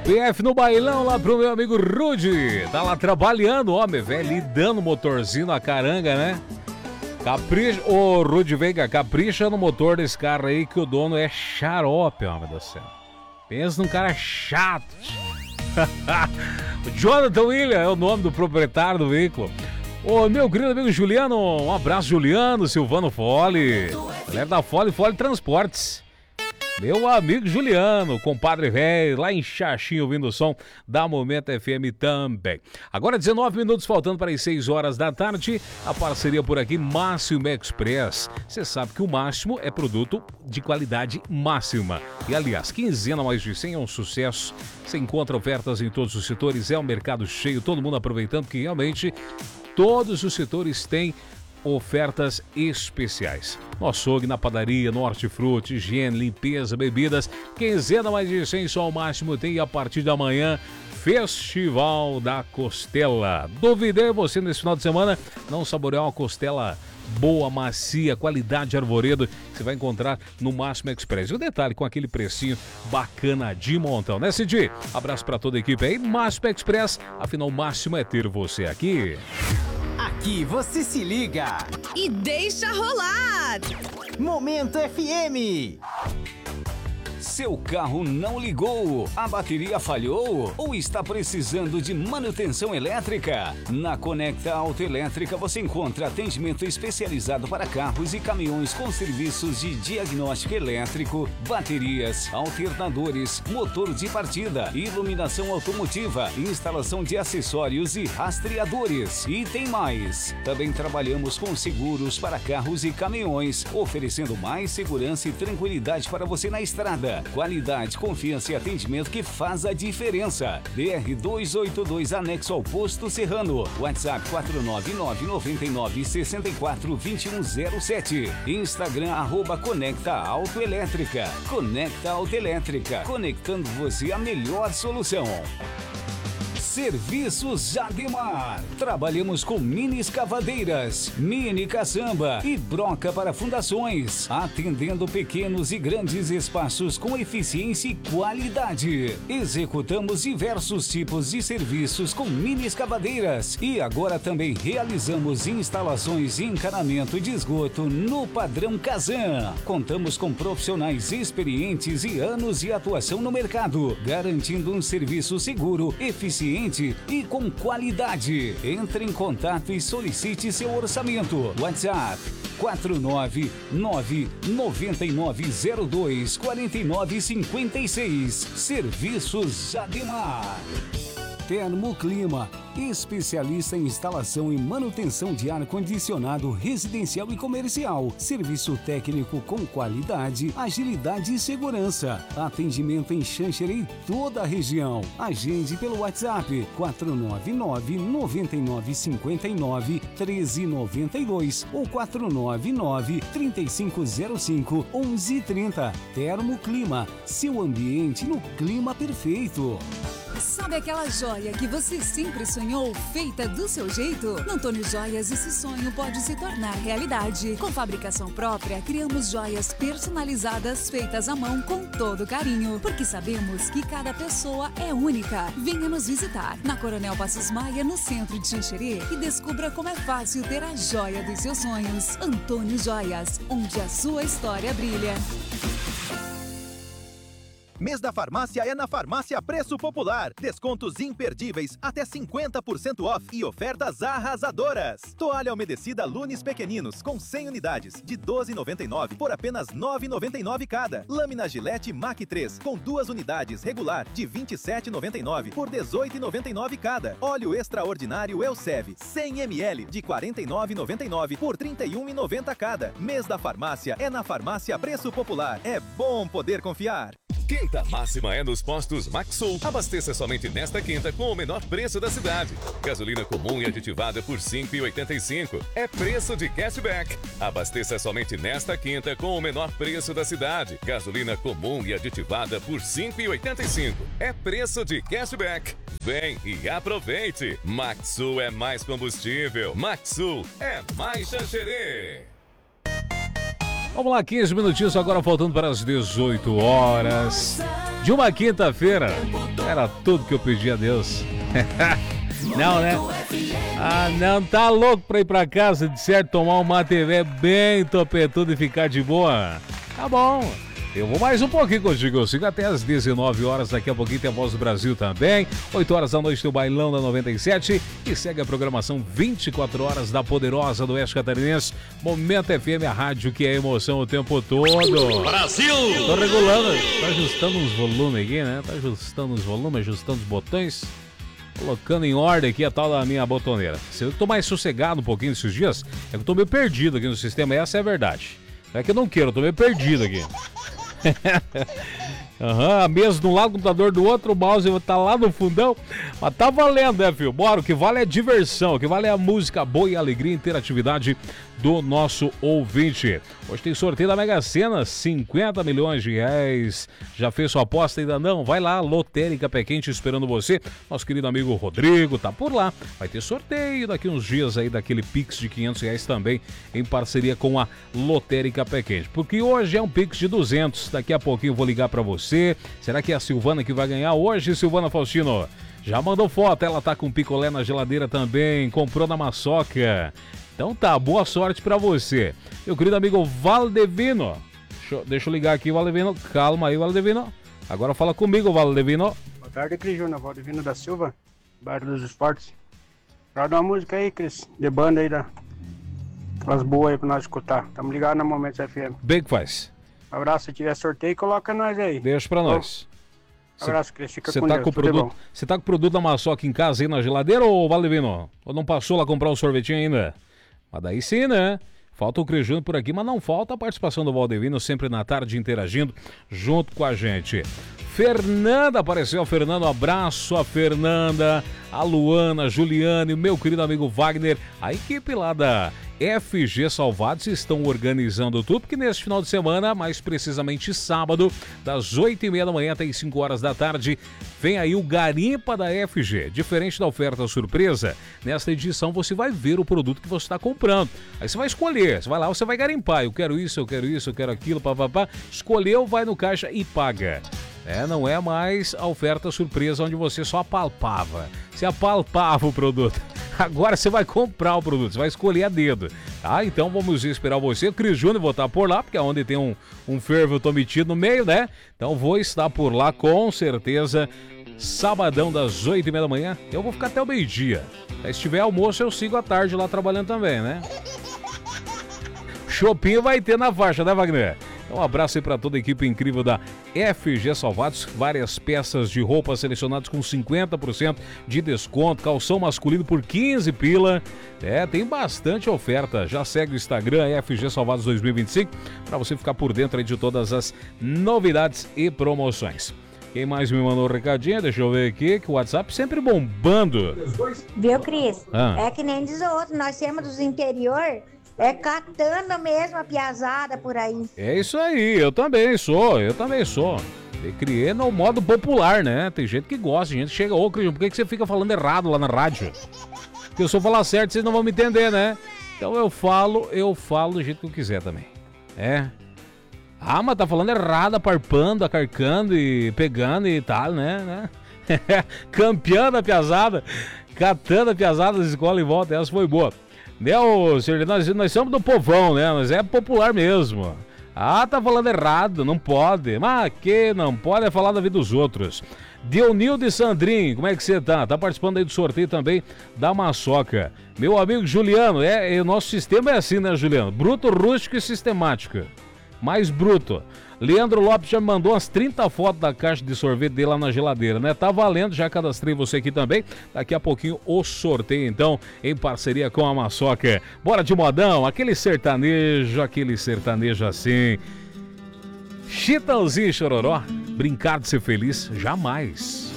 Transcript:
PF no bailão lá pro meu amigo Rude. Tá lá trabalhando, homem, velho, lidando motorzinho na caranga, né? Capricha, ô Rude Veiga, capricha no motor desse carro aí que o dono é xarope, homem do céu. Pensa num cara chato. O Jonathan William é o nome do proprietário do veículo. Ô, meu querido amigo Juliano, um abraço, Juliano, Silvano Fole, galera da Fole Transportes. Meu amigo Juliano, compadre velho, lá em Xaxim, ouvindo o som da Momento FM também. Agora 19 minutos faltando para as 6 horas da tarde, a parceria por aqui, Máximo Express. Você sabe que o Máximo é produto de qualidade máxima. E aliás, quinzena mais de 100 é um sucesso. Você encontra ofertas em todos os setores, é um mercado cheio, todo mundo aproveitando, que realmente todos os setores têm ofertas especiais. No açougue, na padaria, no hortifruti, higiene, limpeza, bebidas. Quinzena mais de 100 só o Máximo tem, a partir da manhã, Festival da Costela. Duvidei você nesse final de semana não saborear uma costela boa, macia, qualidade Arvoredo, que você vai encontrar no Máximo Express. E o detalhe, com aquele precinho bacana de montão, né, Cid? Abraço para toda a equipe aí, Máximo Express, afinal o máximo é ter você aqui. Aqui você se liga e deixa rolar. Momento FM. Seu carro não ligou? A bateria falhou? Ou está precisando de manutenção elétrica? Na Conecta Autoelétrica você encontra atendimento especializado para carros e caminhões com serviços de diagnóstico elétrico, baterias, alternadores, motor de partida, iluminação automotiva, instalação de acessórios e rastreadores. E tem mais! Também trabalhamos com seguros para carros e caminhões, oferecendo mais segurança e tranquilidade para você na estrada. Qualidade, confiança e atendimento que faz a diferença. DR 282, anexo ao Posto Serrano. WhatsApp 499-9964-2107. Instagram @Conecta Autoelétrica. Conecta Autoelétrica, conectando você à melhor solução. Serviços Jademar. Trabalhamos com mini escavadeiras, mini caçamba e broca para fundações, atendendo pequenos e grandes espaços com eficiência e qualidade. Executamos diversos tipos de serviços com mini escavadeiras e agora também realizamos instalações e encanamento de esgoto no padrão Kazan. Contamos com profissionais experientes e anos de atuação no mercado, garantindo um serviço seguro, eficiente e com qualidade. Entre em contato e solicite seu orçamento. WhatsApp 499-9902-4956. Serviços Jademar. Termoclima, especialista em instalação e manutenção de ar-condicionado residencial e comercial. Serviço técnico com qualidade, agilidade e segurança. Atendimento em Xanxerê e toda a região. Agende pelo WhatsApp 499-9959-1392 ou 499-3505-1130. Termoclima, seu ambiente no clima perfeito. Sabe aquela joia que você sempre sonhou, feita do seu jeito? No Antônio Joias, esse sonho pode se tornar realidade. Com fabricação própria, criamos joias personalizadas, feitas à mão com todo carinho, porque sabemos que cada pessoa é única. Venha nos visitar na Coronel Passos Maia, no centro de Xanxerê, e descubra como é fácil ter a joia dos seus sonhos. Antônio Joias, onde a sua história brilha. Mês da farmácia é na Farmácia Preço Popular. Descontos imperdíveis, até 50% off e ofertas arrasadoras. Toalha umedecida Lunes Pequeninos com 100 unidades de R$ 12,99 por apenas R$ 9,99 cada. Lâmina Gillette Mac 3 com 2 unidades regular de R$ 27,99 por R$ 18,99 cada. Óleo extraordinário Elsev 100 ml de R$ 49,99 por R$ 31,90 cada. Mês da farmácia é na Farmácia Preço Popular. É bom poder confiar. Quinta máxima é nos postos Maxsul. Abasteça somente nesta quinta com o menor preço da cidade. Gasolina comum e aditivada por R$ 5,85. É preço de cashback. Abasteça somente nesta quinta com o menor preço da cidade. Gasolina comum e aditivada por R$ 5,85. É preço de cashback. Vem e aproveite. Maxsul é mais combustível. Maxsul é mais Xanxerê. Vamos lá, 15 minutinhos agora faltando para as 18 horas. de uma quinta-feira. Era tudo que eu pedi a Deus. Não, né? Ah, não, tá louco pra ir pra casa, de certo, tomar uma TV bem topetudo e ficar de boa? Tá bom. Eu vou mais um pouquinho contigo, eu sigo até às 19 horas, daqui a pouquinho tem a Voz do Brasil também, 8 horas da noite tem o Bailão da 97 e segue a programação 24 horas da Poderosa do Oeste Catarinense, Momento FM, a rádio que é emoção o tempo todo. Brasil! Tô regulando, tô ajustando uns volumes aqui, né? Tá ajustando os volumes, ajustando os botões, colocando em ordem aqui a tal da minha botoneira. Se eu tô mais sossegado um pouquinho esses dias, é que eu tô meio perdido aqui no sistema, essa é a verdade. Não é que eu não quero, eu tô meio perdido aqui. A mesa de um lado, o computador do outro, o mouse tá lá no fundão. Mas tá valendo, né, filho? Bora, o que vale é a diversão, o que vale é a música boa e a alegria e interatividade do nosso ouvinte. Hoje tem sorteio da Mega Sena, 50 milhões de reais. Já fez sua aposta? Ainda não? Vai lá, Lotérica Pé Quente esperando você. Nosso querido amigo Rodrigo tá por lá. Vai ter sorteio daqui uns dias aí daquele Pix de 500 reais também, em parceria com a Lotérica Pé Quente. Porque hoje é um Pix de 200. Daqui a pouquinho eu vou ligar pra você. Será que é a Silvana que vai ganhar hoje, Silvana Faustino? Já mandou foto, ela tá com picolé na geladeira também, comprou na Maçoca. Então tá, boa sorte pra você. Meu querido amigo Valdevino. Deixa eu ligar aqui, Valdevino. Calma aí, Valdevino. Agora fala comigo, Valdevino. Boa tarde, Cris Júnior. Valdevino da Silva, bairro dos Esportes. Roda uma música aí, Cris, de banda aí, aquelas boas aí pra nós escutar. Tamo ligados na Momentos FM. Bem que faz. Um abraço, se tiver sorteio, coloca nós aí. Deixa pra nós. Um abraço, Cris. Fica com tá Deus, com produto, você tá com o produto da Maçoca em casa aí na geladeira, ou Valdevino? Ou não passou lá comprar um sorvetinho ainda? Mas daí sim, né? Falta o Cris Júnior por aqui, mas não falta a participação do Valdevino sempre na tarde interagindo junto com a gente. Fernanda apareceu, Fernando, abraço a Fernanda, a Luana, a Juliane, o meu querido amigo Wagner, a equipe lá da FG Salvados estão organizando tudo, porque neste final de semana, mais precisamente sábado, das 8h30 da manhã até as 5 horas da tarde, vem aí o Garimpa da FG. Diferente da oferta surpresa, nesta edição você vai ver o produto que você está comprando. Aí você vai escolher, você vai lá, você vai garimpar, eu quero isso, eu quero isso, eu quero aquilo, papapá. Escolheu, vai no caixa e paga. Não é mais a oferta surpresa onde você só apalpava. Você apalpava o produto. Agora você vai comprar o produto, você vai escolher a dedo. Tá? Então vamos esperar você. O Cris Júnior vou estar por lá, porque é onde tem um fervo, eu tô metido no meio, né? Então vou estar por lá com certeza. Sabadão das 8h30 da manhã. Eu vou ficar até o meio-dia. Se tiver almoço, eu sigo à tarde lá trabalhando também, né? Shopping vai ter na faixa, né, Wagner? Um abraço aí para toda a equipe incrível da FG Salvados, várias peças de roupa selecionadas com 50% de desconto, calção masculino por 15 pila, tem bastante oferta. Já segue o Instagram FG Salvados 2025 para você ficar por dentro aí de todas as novidades e promoções. Quem mais me mandou um recadinho? Deixa eu ver aqui, que o WhatsApp sempre bombando. Viu, Cris? É que nem diz o outro, nós temos dos interior... catando mesmo a piazada por aí. É isso aí, eu também sou. Eu criei no modo popular, né? Tem gente que gosta, gente que chega, ô Cris, por que você fica falando errado lá na rádio? Porque se eu falar certo, vocês não vão me entender, né? Então eu falo do jeito que eu quiser também. Mas tá falando errado, aparpando, acarcando e pegando e tal, né? Campeando a piazada, catando a piazada das escolas em volta, essa foi boa. Nós somos do povão, né? Mas é popular mesmo. Tá falando errado, não pode. Mas que não pode é falar da vida dos outros. Dionildo e Sandrinho, como é que você tá? Tá participando aí do sorteio também da Maçoca. Meu amigo Juliano, o nosso sistema é assim, né, Juliano? Bruto, rústico e sistemático. Mais bruto. Leandro Lopes já me mandou umas 30 fotos da caixa de sorvete dele lá na geladeira, né? Tá valendo, já cadastrei você aqui também. Daqui a pouquinho o sorteio, então, em parceria com a Maçoca. Bora de modão, aquele sertanejo assim. Chitãozinho e Chororó, brincar de ser feliz, jamais.